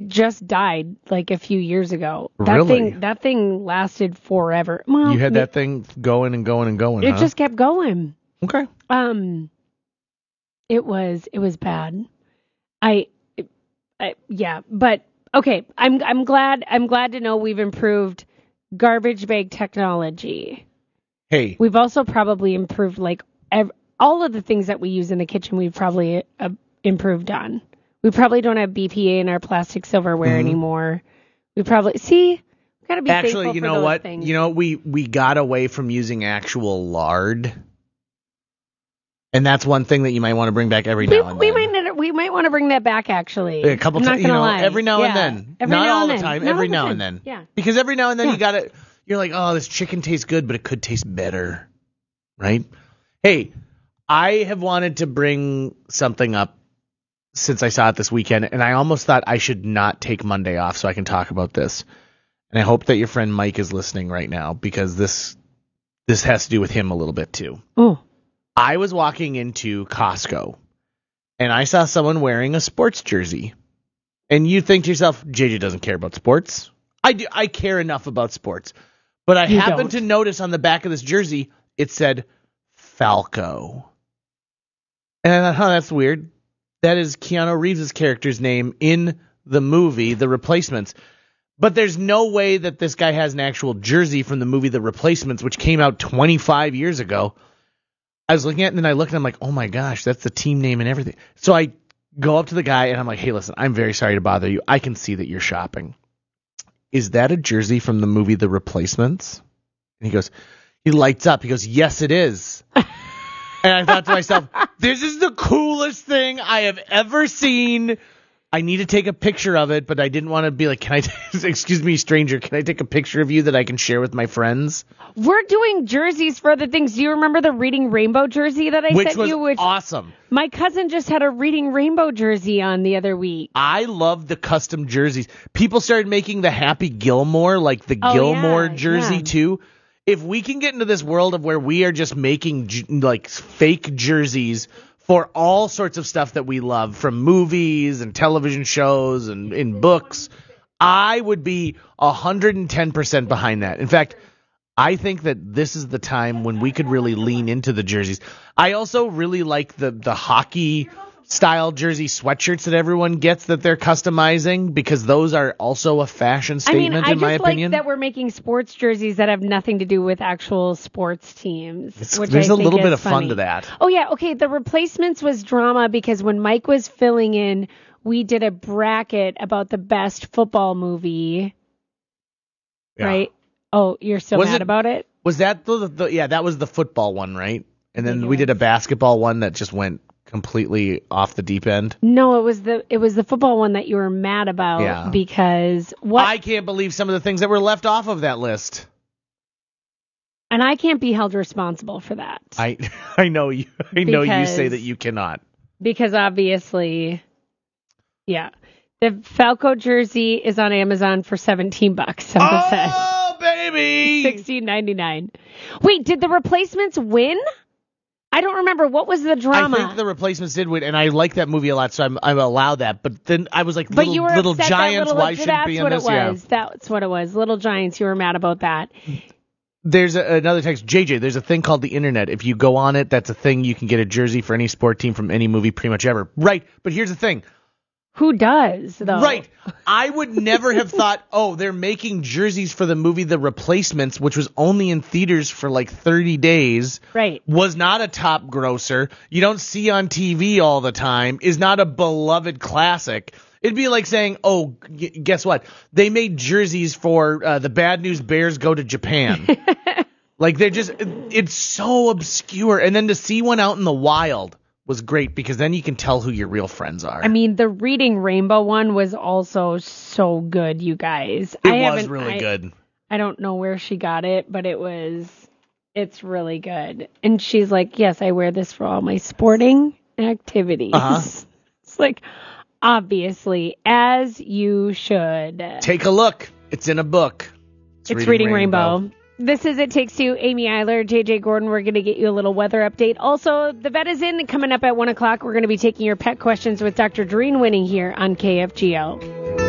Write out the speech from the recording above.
just died like a few years ago. Really? That thing lasted forever. Well, You had that thing going and going and going, It huh? just kept going. Okay. It was bad. Yeah, but okay. I'm glad to know we've improved garbage bag technology. Hey. We've also probably improved like all of the things that we use in the kitchen. We've probably improved on. We probably don't have BPA in our plastic silverware anymore. We probably we gotta be Actually, thankful you for know those what? things. You know, we got away from using actual lard. And that's one thing that you might want to bring back every now and then. We might want to bring that back, actually. A couple times, every now and then. Not all the time, every now and then. Yeah. Because every now and then you're like, oh, this chicken tastes good, but it could taste better. Right? Hey, I have wanted to bring something up since I saw it this weekend, and I almost thought I should not take Monday off so I can talk about this. And I hope that your friend Mike is listening right now, because this has to do with him a little bit too. Oh. I was walking into Costco, and I saw someone wearing a sports jersey. And you think to yourself, JJ doesn't care about sports. I do. I care enough about sports. But I happened to notice on the back of this jersey, it said Falco. And I thought, that's weird. That is Keanu Reeves' character's name in the movie, The Replacements. But there's no way that this guy has an actual jersey from the movie The Replacements, which came out 25 years ago. I was looking at it, and then I looked, and I'm like, oh my gosh, that's the team name and everything. So I go up to the guy, and I'm like, hey, listen, I'm very sorry to bother you. I can see that you're shopping. Is that a jersey from the movie The Replacements? And he lights up. He goes, yes, it is. And I thought to myself, this is the coolest thing I have ever seen. I need to take a picture of it, but I didn't want to be like, excuse me, stranger, can I take a picture of you that I can share with my friends? We're doing jerseys for other things. Do you remember the Reading Rainbow jersey that I sent you? Which was awesome. My cousin just had a Reading Rainbow jersey on the other week. I love the custom jerseys. People started making the Happy Gilmore, like the Gilmore jersey too. If we can get into this world of where we are just making like fake jerseys for all sorts of stuff that we love, from movies and television shows and in books, I would be 110% behind that. In fact, I think that this is the time when we could really lean into the jerseys. I also really like the hockey style jersey sweatshirts that everyone gets that they're customizing, because those are also a fashion statement, in my opinion. I just like that we're making sports jerseys that have nothing to do with actual sports teams. There's a little bit of fun to that. Oh, yeah. Okay. The Replacements was drama because when Mike was filling in, we did a bracket about the best football movie. Yeah. Right? Oh, you're still mad about it? Was that that was the football one, right? And then we did a basketball one that just went completely off the deep end. No, it was the football one that you were mad about because what? I can't believe some of the things that were left off of that list. And I can't be held responsible for that. I know you. I know you say that you cannot. Because obviously, yeah. The Falco jersey is on Amazon for $17. Oh, baby! $16.99. Wait, did the Replacements win? I don't remember. What was the drama? I think the Replacements did win, and I like that movie a lot, so I allow that. But then I was like, Little Giants, why shouldn't it be in this? That's what it was. Little Giants, you were mad about that. There's another text. JJ, there's a thing called the internet. If you go on it, that's a thing. You can get a jersey for any sport team from any movie pretty much ever. Right, but here's the thing. Who does, though? Right. I would never have thought, they're making jerseys for the movie The Replacements, which was only in theaters for like 30 days. Right. Was not a top grosser. You don't see on TV all the time. Is not a beloved classic. It'd be like saying, guess what? They made jerseys for the Bad News Bears Go to Japan. Like, it's so obscure. And then to see one out in the wild was great, because then you can tell who your real friends are. I mean, the Reading Rainbow one was also so good, you guys. It was really good. I don't know where she got it, but it's really good. And she's like, yes, I wear this for all my sporting activities. It's like, obviously, as you should. Take a look. It's in a book. It's Reading Rainbow. This is It Takes Two. Amy Eiler, JJ Gordon. We're going to get you a little weather update. Also, the vet is in. Coming up at 1 o'clock, we're going to be taking your pet questions with Dr. Doreen Winning here on KFGO.